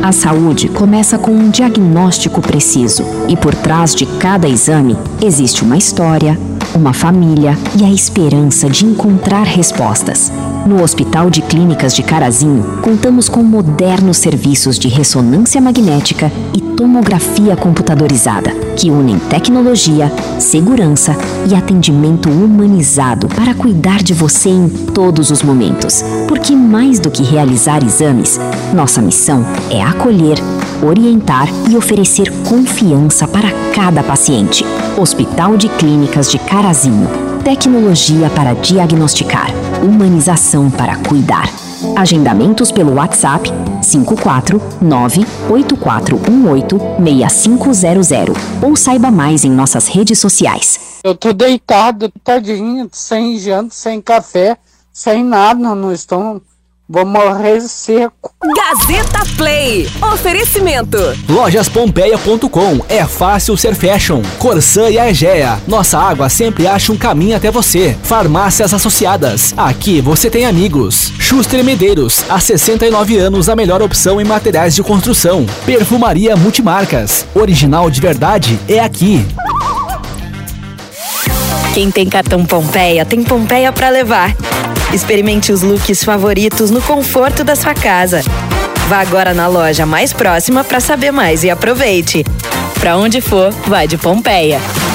A saúde começa com um diagnóstico preciso e por trás de cada exame existe uma história, uma família e a esperança de encontrar respostas. No Hospital de Clínicas de Carazinho, contamos com modernos serviços de ressonância magnética e tomografia computadorizada, que unem tecnologia, segurança e atendimento humanizado para cuidar de você em todos os momentos. Porque mais do que realizar exames, nossa missão é acolher, orientar e oferecer confiança para cada paciente. Hospital de Clínicas de Carazinho. Tecnologia para diagnosticar, humanização para cuidar. Agendamentos pelo WhatsApp 549-8418-6500 ou saiba mais em nossas redes sociais. Eu tô deitado, tadinho, sem janta, sem café, sem nada no estômago. Vou morrer seco. Gazeta Play. Oferecimento. Lojaspompeia.com. É fácil ser fashion. Corsã e Aegea. Nossa água sempre acha um caminho até você. Farmácias Associadas. Aqui você tem amigos. Schuster Medeiros. Há 69 anos a melhor opção em materiais de construção. Perfumaria Multimarcas. Original de verdade é aqui. Quem tem cartão Pompeia, tem Pompeia pra levar. Experimente os looks favoritos no conforto da sua casa. Vá agora na loja mais próxima para saber mais e aproveite. Pra onde for, vai de Pompeia.